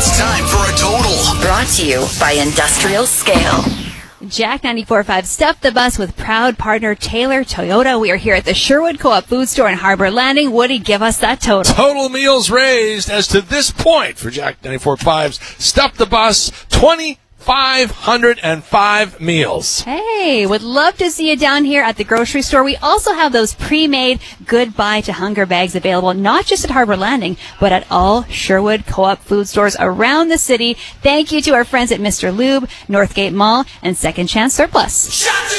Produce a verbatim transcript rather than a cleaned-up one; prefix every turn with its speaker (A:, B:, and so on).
A: It's time for a total.
B: Brought to you by Industrial Scale. Jack ninety-four point five Stuff the Bus with proud partner Taylor Toyota. We are here at the Sherwood Co-op Food Store in Harbor Landing. Woody, give us that total.
C: Total meals raised as to this point for Jack ninety-four point five's Stuff the Bus, twenty-five hundred five meals.
B: Hey, would love to see you down here at the grocery store. We also have those pre-made Goodbye to Hunger bags available, not just at Harbor Landing, but at all Sherwood Co-op food stores around the city. Thank you to our friends at Mister Lube, Northgate Mall, and Second Chance Surplus.